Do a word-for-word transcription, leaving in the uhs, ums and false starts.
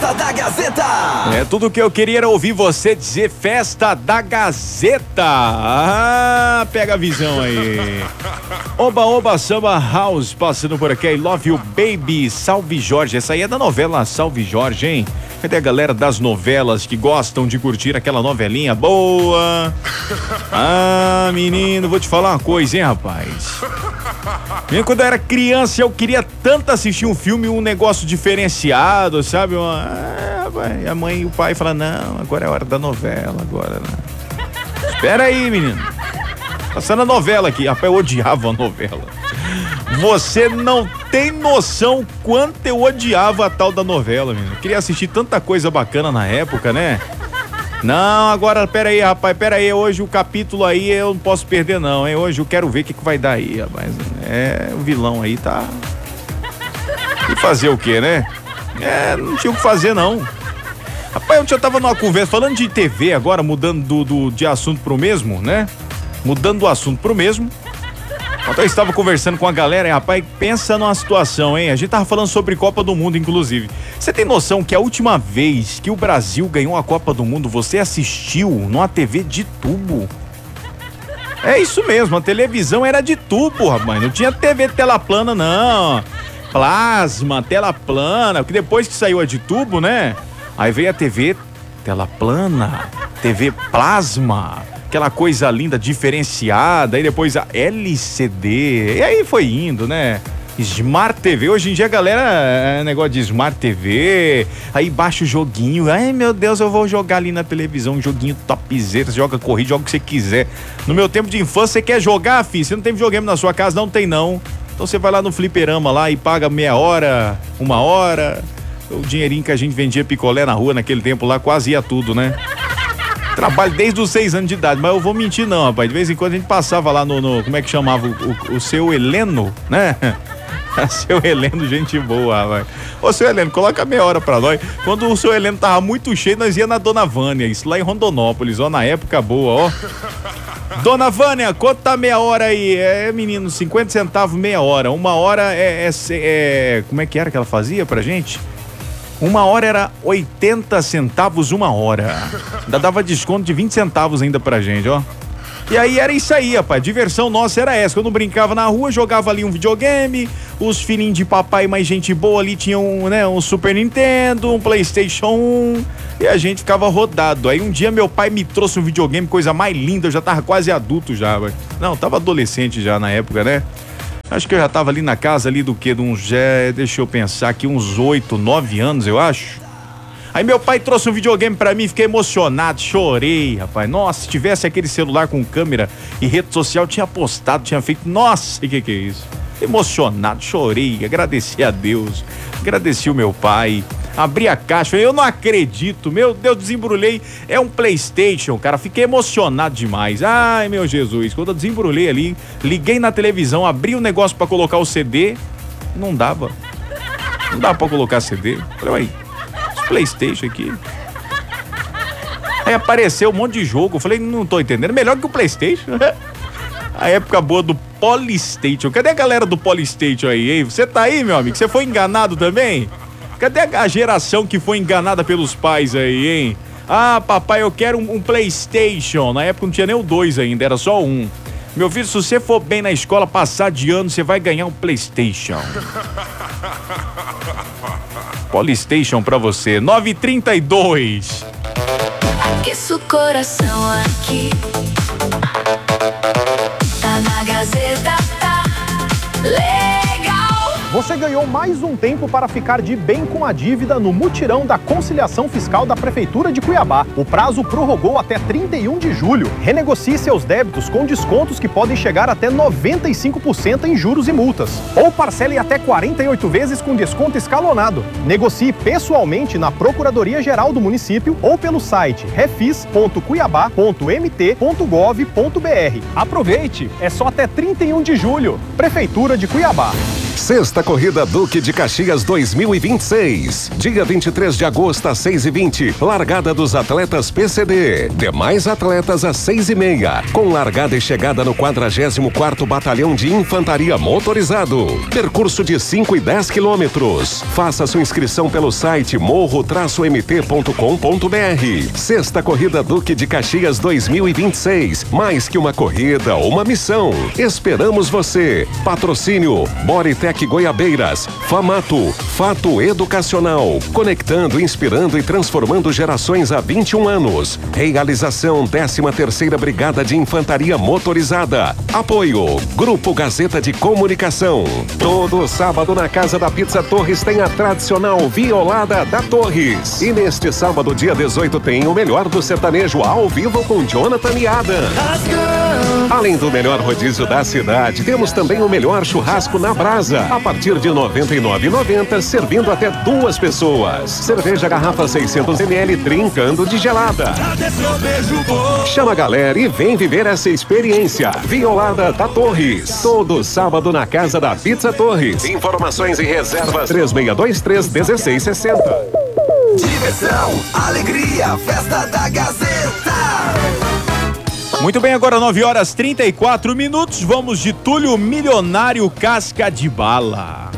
Festa da Gazeta. É, tudo que eu queria era ouvir você dizer Festa da Gazeta. Ah, pega a visão aí. Oba, oba, samba house, passando por aqui. I love you, baby. Salve Jorge. Essa aí é da novela Salve Jorge, hein? Cadê a galera das novelas que gostam de curtir aquela novelinha boa? Ah, menino, vou te falar uma coisa, hein, rapaz? Mesmo quando eu era criança, eu queria tanto assistir um filme, um negócio diferenciado, sabe? Uma... Ah, rapaz, a mãe e o pai falam, não, agora é a hora da novela, agora, né? Espera aí, menino. Passando a novela aqui. Rapaz, eu odiava a novela. Você não tem noção quanto eu odiava a tal da novela, menino. Eu queria assistir tanta coisa bacana na época, né? Não, agora, pera aí, rapaz, pera aí, hoje o capítulo aí eu não posso perder não, hein? Hoje eu quero ver o que, que vai dar aí, rapaz. É, o vilão aí tá... E fazer o quê, né? É, não tinha o que fazer não. Rapaz, eu já tava numa conversa, falando de T V agora, mudando do, do, de assunto pro mesmo, né? Mudando do assunto pro mesmo. Ontem eu estava conversando com a galera, e, rapaz, pensa numa situação, hein? A gente tava falando sobre Copa do Mundo, inclusive. Você tem noção que a última vez que o Brasil ganhou a Copa do Mundo, você assistiu numa T V de tubo? É isso mesmo, a televisão era de tubo, rapaz. Não tinha T V tela plana, não. Plasma, tela plana, porque depois que saiu a de tubo, né? Aí veio a T V tela plana, T V plasma. Aquela coisa linda, diferenciada, aí depois a L C D, e aí foi indo, né? Smart T V, hoje em dia a galera é negócio de Smart T V, aí baixa o joguinho, ai meu Deus, eu vou jogar ali na televisão, um joguinho topzera, você joga corrida, joga o que você quiser. No meu tempo de infância, você quer jogar, filho? Você não tem videogame na sua casa? Não tem não. Então você vai lá no fliperama lá e paga meia hora, uma hora, o dinheirinho que a gente vendia picolé na rua naquele tempo lá, quase ia tudo, né? Trabalho desde os seis anos de idade, mas eu vou mentir não, rapaz. De vez em quando a gente passava lá no, no como é que chamava, o, o, o seu Heleno, né? Seu Heleno, gente boa, rapaz. Ô, seu Heleno, coloca meia hora pra nós. Quando o seu Heleno tava muito cheio, nós ia na Dona Vânia, isso lá em Rondonópolis, ó, na época boa, ó. Dona Vânia, quanto tá meia hora aí? É, menino, cinquenta centavos meia hora. Uma hora é, é, é... Como é que era que ela fazia pra gente? Uma hora era oitenta centavos uma hora. Ainda dava desconto de vinte centavos ainda pra gente, ó. E aí era isso aí, rapaz. Diversão nossa era essa. Quando brincava na rua, jogava ali um videogame. Os filhinhos de papai mais gente boa ali tinham, né, um Super Nintendo, um PlayStation um. E a gente ficava rodado. Aí um dia meu pai me trouxe um videogame, coisa mais linda. Eu já tava quase adulto já, velho. Não, tava adolescente já na época, né? Acho que eu já tava ali na casa ali do que? De uns, é, deixa eu pensar aqui, uns oito, nove anos, eu acho. Aí meu pai trouxe um videogame pra mim, fiquei emocionado, chorei, rapaz. Nossa, se tivesse aquele celular com câmera e rede social, tinha postado, tinha feito, nossa, o que que é isso? Emocionado, chorei, agradeci a Deus, agradeci o meu pai. Abri a caixa, falei, eu não acredito, meu Deus, desembrulhei, é um PlayStation, cara, fiquei emocionado demais. Ai, meu Jesus, quando eu desembrulhei ali, liguei na televisão, abri o negócio pra colocar o C D, não dava, não dava pra colocar C D. Falei, aí, esse PlayStation aqui. Aí apareceu um monte de jogo, falei, não tô entendendo, melhor que o PlayStation. A época boa do Polystation, cadê a galera do Polystation aí, hein? Você tá aí, meu amigo, você foi enganado também? Cadê a geração que foi enganada pelos pais aí, hein? Ah, papai, eu quero um, um PlayStation. Na época não tinha nem o dois ainda, era só um. Meu filho, se você for bem na escola, passar de ano, você vai ganhar um PlayStation. PlayStation pra você. nove e trinta e dois. Aqueça o coração aqui. Tá na Gazeta, tá legal. Você ganhou mais um tempo para ficar de bem com a dívida no mutirão da conciliação fiscal da Prefeitura de Cuiabá. O prazo prorrogou até trinta e um de julho. Renegocie seus débitos com descontos que podem chegar até noventa e cinco por cento em juros e multas. Ou parcele até quarenta e oito vezes com desconto escalonado. Negocie pessoalmente na Procuradoria-Geral do município ou pelo site refis ponto cuiabá ponto m t ponto gov ponto b r. Aproveite! É só até trinta e um de julho. Prefeitura de Cuiabá. Sexta Corrida Duque de Caxias dois mil e vinte e seis. Dia vinte e três de agosto às seis e vinte. Largada dos atletas P C D. Demais atletas às seis e meia. Com largada e chegada no quadragésimo quarto Batalhão de Infantaria Motorizado. Percurso de cinco e dez quilômetros. Faça sua inscrição pelo site morro traço m t ponto com ponto b r. Sexta Corrida Duque de Caxias dois mil e vinte e seis. Mais que uma corrida, uma missão. Esperamos você. Patrocínio Boritec Goiabeiras, Famato, Fato Educacional, conectando, inspirando e transformando gerações há vinte e um anos. Realização décima terceira Brigada de Infantaria Motorizada. Apoio Grupo Gazeta de Comunicação. Todo sábado na Casa da Pizza Torres tem a tradicional Violada da Torres. E neste sábado, dia dezoito, tem o melhor do sertanejo ao vivo com Jonathan e Adam. Além do melhor rodízio da cidade, temos também o melhor churrasco na brasa, a partir de noventa e nove reais e noventa centavos, servindo até duas pessoas. Cerveja garrafa seiscentos mililitros, trincando de gelada. Chama a galera e vem viver essa experiência. Violada da Torres, todo sábado na Casa da Pizza Torres. Informações e reservas três seis dois três, um seis seis zero. Diversão, alegria, festa da Gazeta. Muito bem, agora nove horas e trinta e quatro minutos. Vamos de Túlio Milionário Casca de Bala.